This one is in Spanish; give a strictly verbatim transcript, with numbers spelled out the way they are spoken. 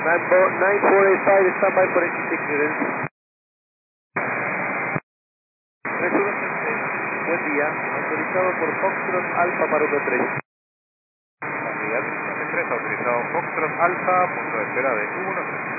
nine four eight five, standby for eighty-six clearance. tres uno tres seis. Buen día, autorizado por Foxtrot Alfa para uno tres. Buen día, tres autorizado Foxtrot Alfa, punto de espera de U uno tres.